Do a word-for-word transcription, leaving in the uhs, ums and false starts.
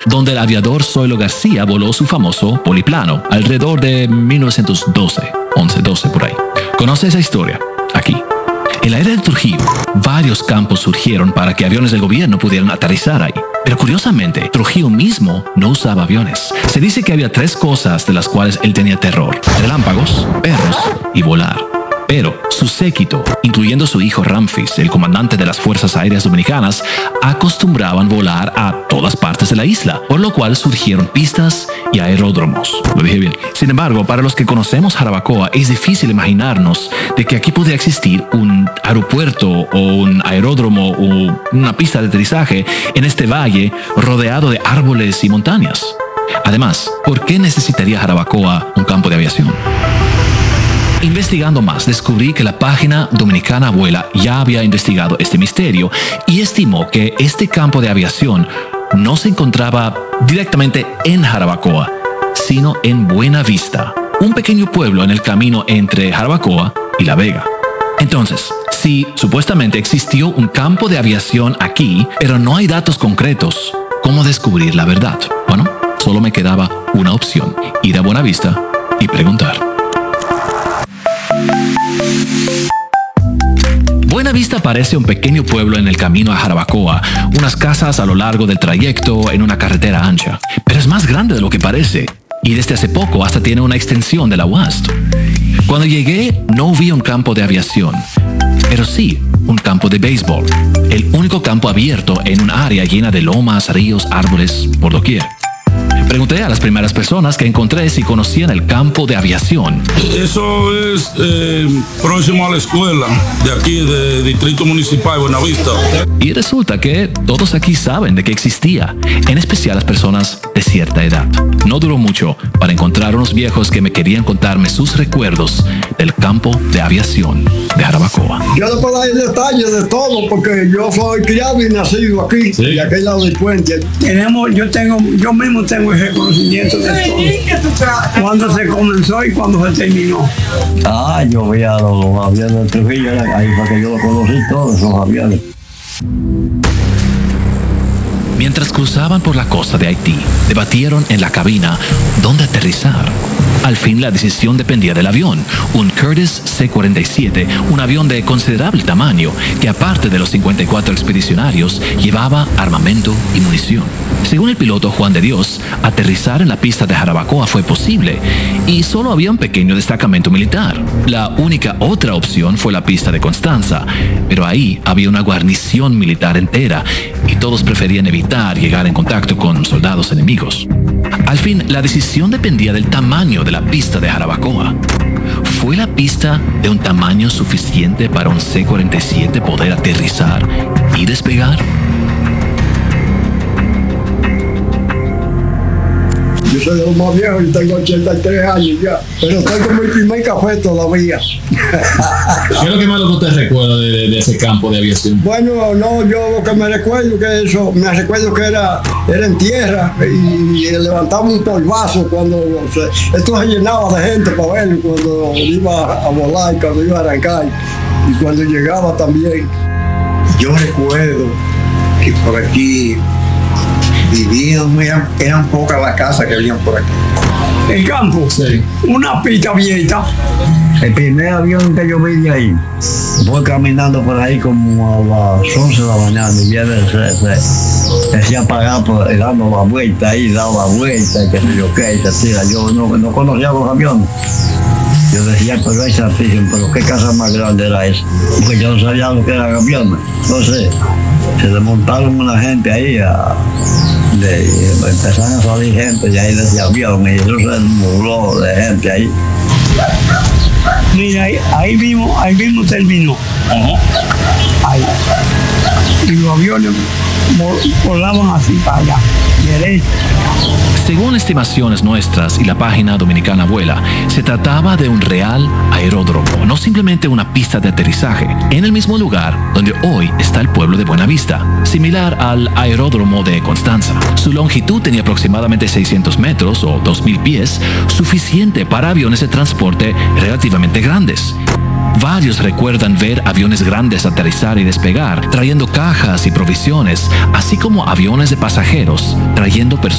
donde el aviador Zoilo García voló su famoso poliplano alrededor de mil novecientos doce, once, doce por ahí. ¿Conoce esa historia? Aquí. En la era de Trujillo, varios campos surgieron para que aviones del gobierno pudieran aterrizar ahí. Pero curiosamente, Trujillo mismo no usaba aviones. Se dice que había tres cosas de las cuales él tenía terror: relámpagos, perros y volar. Pero su séquito, incluyendo su hijo Ramfis, el comandante de las Fuerzas Aéreas Dominicanas, acostumbraban volar a todas partes de la isla, por lo cual surgieron pistas y aeródromos. Lo dije bien. Sin embargo, para los que conocemos Jarabacoa, es difícil imaginarnos de que aquí podría existir un aeropuerto o un aeródromo o una pista de aterrizaje en este valle rodeado de árboles y montañas. Además, ¿por qué necesitaría Jarabacoa un campo de aviación? Investigando más, descubrí que la página Dominicana Vuela ya había investigado este misterio y estimó que este campo de aviación no se encontraba directamente en Jarabacoa, sino en Buena Vista, un pequeño pueblo en el camino entre Jarabacoa y La Vega. Entonces, si supuestamente existió un campo de aviación aquí, pero no hay datos concretos, ¿cómo descubrir la verdad? Bueno, solo me quedaba una opción: ir a Buena Vista y preguntar. Buena Vista parece un pequeño pueblo en el camino a Jarabacoa, unas casas a lo largo del trayecto en una carretera ancha. Pero es más grande de lo que parece, y desde hace poco hasta tiene una extensión de la U A S T. Cuando llegué no vi un campo de aviación, pero sí un campo de béisbol, el único campo abierto en un área llena de lomas, ríos, árboles por doquier. Pregunté a las primeras personas que encontré si conocían el campo de aviación. Eso es eh, próximo a la escuela de aquí, de Distrito Municipal Buenavista. Y resulta que todos aquí saben de que existía, en especial las personas de cierta edad. No duró mucho para encontrar unos viejos que me querían contarme sus recuerdos del campo de aviación de Jarabacoa. Yo le puedo dar detalles de todo porque yo soy criado y nacido aquí, ¿sí?, de aquel lado del puente. Tenemos, yo tengo, yo mismo tengo el reconocimiento de todo. Cuando se comenzó y cuando se terminó. Ah, yo vi a los aviones de Trujillo, ahí fue que yo lo conocí todos esos aviones. Mientras cruzaban por la costa de Haití, debatieron en la cabina dónde aterrizar. Al fin la decisión dependía del avión, un Curtiss C cuarenta y siete, un avión de considerable tamaño que, aparte de los cincuenta y cuatro expedicionarios, llevaba armamento y munición. Según el piloto Juan de Dios, aterrizar en la pista de Jarabacoa fue posible y solo había un pequeño destacamento militar. La única otra opción fue la pista de Constanza, pero ahí había una guarnición militar entera y todos preferían evitar llegar en contacto con soldados enemigos. Al fin, la decisión dependía del tamaño de la pista de Jarabacoa. ¿Fue la pista de un tamaño suficiente para un C cuarenta y siete poder aterrizar y despegar? Yo soy de los más viejos y tengo ochenta y tres años ya, pero estoy con mi primer café todavía. ¿Qué es lo que más usted recuerda de, de ese campo de aviación? Bueno, no, yo lo que me recuerdo que eso, me recuerdo que era, era en tierra y, y levantábamos un polvazo cuando se, esto se llenaba de gente para verlo cuando iba a volar y cuando iba a arrancar y cuando llegaba también. Yo recuerdo que por aquí vivían, eran, eran pocas las casas que habían por aquí. El campo, sí, una pista abierta. El primer avión que yo vi de ahí, voy caminando por ahí como a las once de la mañana y viene se, se, se hacía parar por, dando la vuelta ahí, daba la vuelta y que sé yo qué, y se tira. Yo no, no conocía los aviones. Yo decía, pero es santísimo, pero qué casa más grande era esa, porque yo no sabía lo que eran aviones. Entonces, se desmontaron una gente ahí, a, de, empezaron a salir gente de ahí de ese avión y eso se nubló de gente ahí. Mira, ahí, ahí mismo, ahí mismo terminó. Ajá. Ahí. Y los aviones volaban así para allá, derecho. Según estimaciones nuestras y la página Dominicana Vuela, se trataba de un real aeródromo, no simplemente una pista de aterrizaje, en el mismo lugar donde hoy está el pueblo de Buena Vista, similar al aeródromo de Constanza. Su longitud tenía aproximadamente seiscientos metros o dos mil pies, suficiente para aviones de transporte relativamente grandes. Varios recuerdan ver aviones grandes aterrizar y despegar, trayendo cajas y provisiones, así como aviones de pasajeros, trayendo personas